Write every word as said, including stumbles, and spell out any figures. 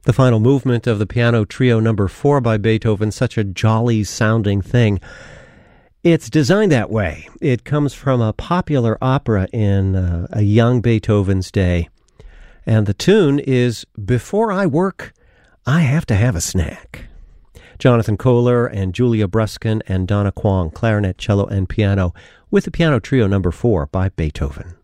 The final movement of the Piano Trio number four by Beethoven, such a jolly-sounding thing. It's designed that way. It comes from a popular opera in uh, a young Beethoven's day. And the tune is, "Before I work, I have to have a snack." Jonathan Kohler and Julia Bruskin and Donna Kwong, clarinet, cello, and piano, with the Piano Trio number four by Beethoven.